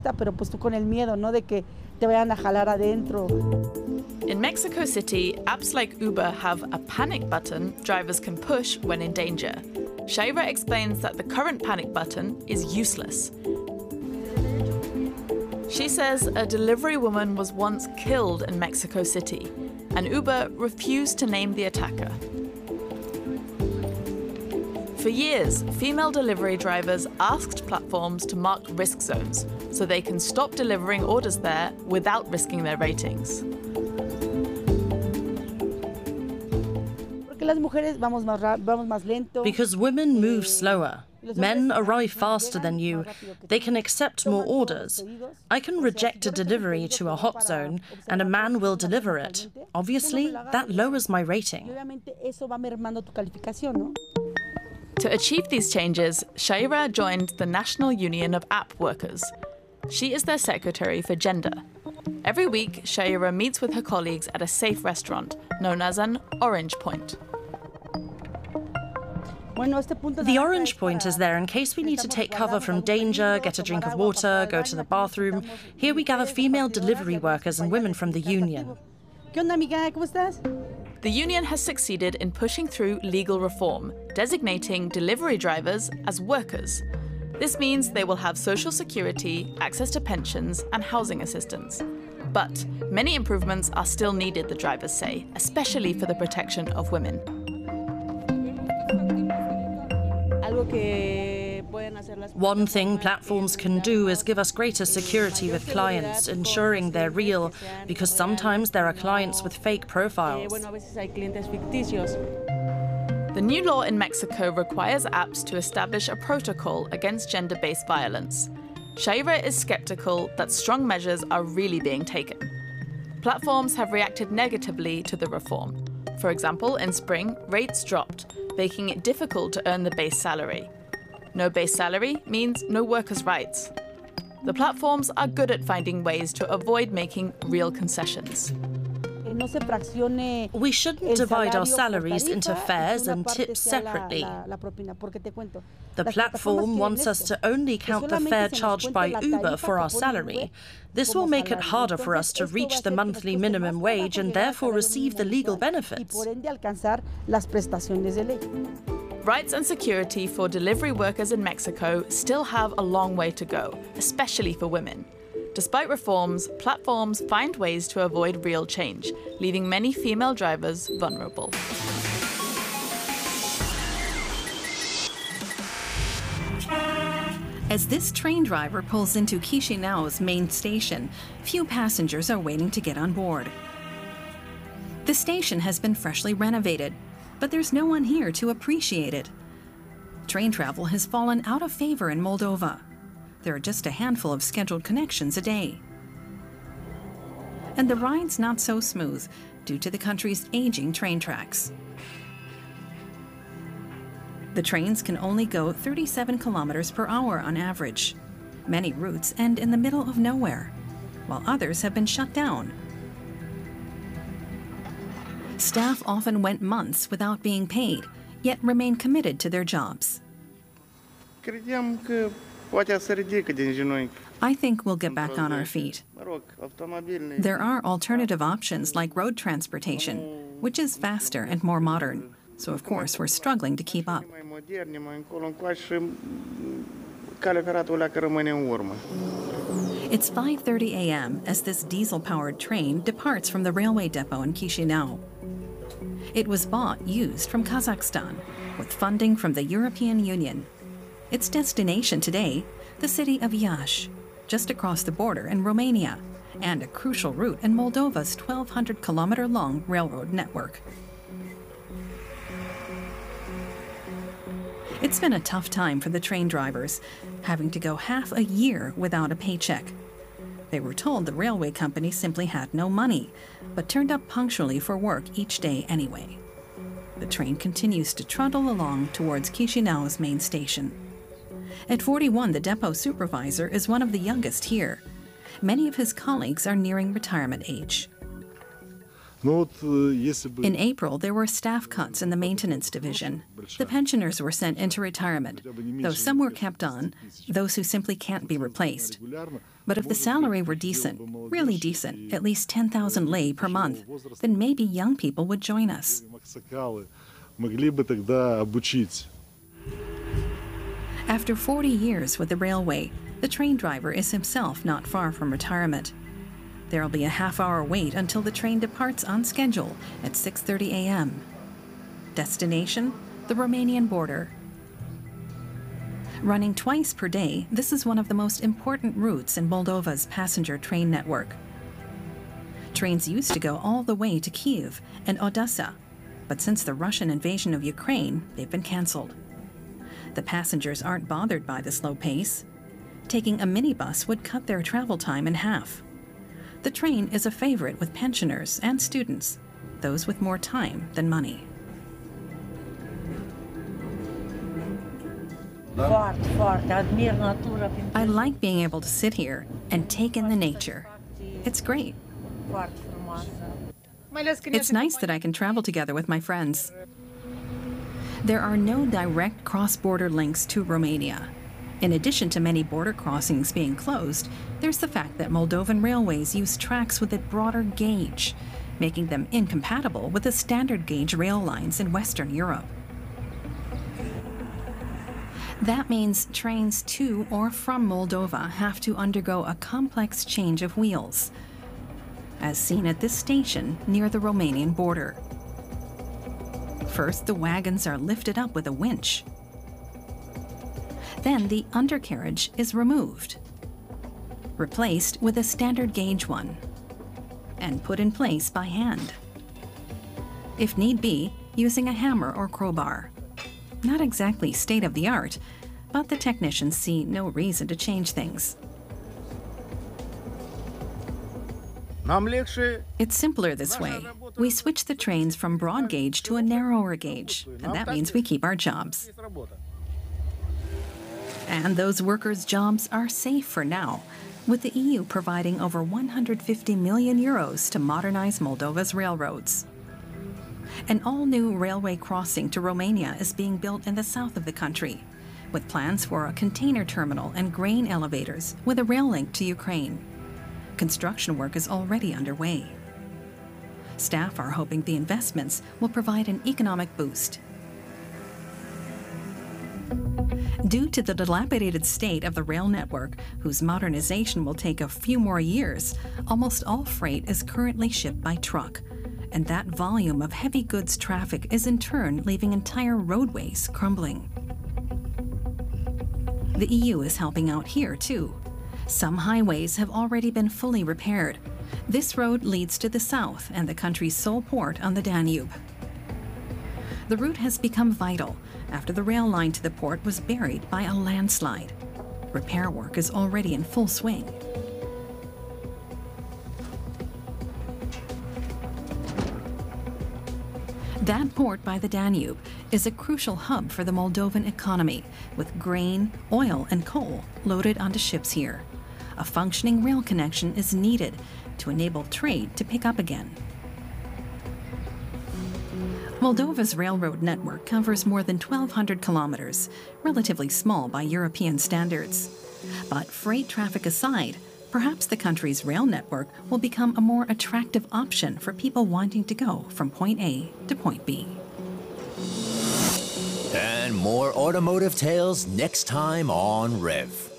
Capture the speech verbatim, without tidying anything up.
Pero pues tú con el miedo, ¿no? De que te vayan a jalar adentro. In Mexico City, apps like Uber have a panic button drivers can push when in danger. Shaira explains that the current panic button is useless. She says a delivery woman was once killed in Mexico City, and Uber refused to name the attacker. For years, female delivery drivers asked platforms to mark risk zones so they can stop delivering orders there without risking their ratings. Because women move slower. Men arrive faster than you. They can accept more orders. I can reject a delivery to a hot zone, and a man will deliver it. Obviously, that lowers my rating. To achieve these changes, Shaira joined the National Union of App Workers. She is their secretary for gender. Every week, Shaira meets with her colleagues at a safe restaurant known as an Orange Point. The orange point is there in case we need to take cover from danger, get a drink of water, go to the bathroom. Here we gather female delivery workers and women from the union. The union has succeeded in pushing through legal reform, designating delivery drivers as workers. This means they will have social security, access to pensions, and housing assistance. But many improvements are still needed, the drivers say, especially for the protection of women. One thing platforms can do is give us greater security with clients, ensuring they're real, because sometimes there are clients with fake profiles. The new law in Mexico requires apps to establish a protocol against gender-based violence. Shaira is skeptical that strong measures are really being taken. Platforms have reacted negatively to the reform. For example, in spring, rates dropped, making it difficult to earn the base salary. No base salary means no workers' rights. The platforms are good at finding ways to avoid making real concessions. We shouldn't divide our salaries into fares and tips separately. The platform wants us to only count the fare charged by Uber for our salary. This will make it harder for us to reach the monthly minimum wage and therefore receive the legal benefits. Rights and security for delivery workers in Mexico still have a long way to go, especially for women. Despite reforms, platforms find ways to avoid real change, leaving many female drivers vulnerable. As this train driver pulls into Chisinau's main station, few passengers are waiting to get on board. The station has been freshly renovated, but there's no one here to appreciate it. Train travel has fallen out of favor in Moldova. There are just a handful of scheduled connections a day. And the ride's not so smooth due to the country's aging train tracks. The trains can only go thirty-seven kilometers per hour on average. Many routes end in the middle of nowhere, while others have been shut down. Staff often went months without being paid, yet remain committed to their jobs. I think we'll get back on our feet. There are alternative options like road transportation, which is faster and more modern. So, of course, we're struggling to keep up. It's five thirty a m as this diesel-powered train departs from the railway depot in Chisinau. It was bought used from Kazakhstan, with funding from the European Union. Its destination today, the city of Iași, just across the border in Romania, and a crucial route in Moldova's twelve hundred kilometer long railroad network. It's been a tough time for the train drivers, having to go half a year without a paycheck. They were told the railway company simply had no money, but turned up punctually for work each day anyway. The train continues to trundle along towards Chisinau's main station. At forty-one, the depot supervisor is one of the youngest here. Many of his colleagues are nearing retirement age. In April, there were staff cuts in the maintenance division. The pensioners were sent into retirement, though some were kept on, those who simply can't be replaced. But if the salary were decent, really decent, at least ten thousand lei per month, then maybe young people would join us. After forty years with the railway, the train driver is himself not far from retirement. There'll be a half-hour wait until the train departs on schedule at six thirty a m Destination, the Romanian border. Running twice per day, this is one of the most important routes in Moldova's passenger train network. Trains used to go all the way to Kyiv and Odessa, but since the Russian invasion of Ukraine, they've been canceled. The passengers aren't bothered by the slow pace. Taking a minibus would cut their travel time in half. The train is a favorite with pensioners and students, those with more time than money. I like being able to sit here and take in the nature. It's great. It's nice that I can travel together with my friends. There are no direct cross-border links to Romania. In addition to many border crossings being closed, there's the fact that Moldovan railways use tracks with a broader gauge, making them incompatible with the standard gauge rail lines in Western Europe. That means trains to or from Moldova have to undergo a complex change of wheels, as seen at this station near the Romanian border. First, the wagons are lifted up with a winch. Then the undercarriage is removed, replaced with a standard gauge one, and put in place by hand. If need be, using a hammer or crowbar. Not exactly state-of-the-art, but the technicians see no reason to change things. It's simpler this way. We switch the trains from broad gauge to a narrower gauge, and that means we keep our jobs. And those workers' jobs are safe for now, with the E U providing over one hundred fifty million euros to modernize Moldova's railroads. An all-new railway crossing to Romania is being built in the south of the country, with plans for a container terminal and grain elevators with a rail link to Ukraine. Construction work is already underway. Staff are hoping the investments will provide an economic boost. Due to the dilapidated state of the rail network, whose modernization will take a few more years, almost all freight is currently shipped by truck, and that volume of heavy goods traffic is in turn leaving entire roadways crumbling. The E U is helping out here too. Some highways have already been fully repaired. This road leads to the south and the country's sole port on the Danube. The route has become vital after the rail line to the port was buried by a landslide. Repair work is already in full swing. That port by the Danube is a crucial hub for the Moldovan economy, with grain, oil, and coal loaded onto ships here. A functioning rail connection is needed to enable trade to pick up again. Moldova's railroad network covers more than twelve hundred kilometers, relatively small by European standards. But freight traffic aside, perhaps the country's rail network will become a more attractive option for people wanting to go from point A to point B. And more automotive tales next time on Rev.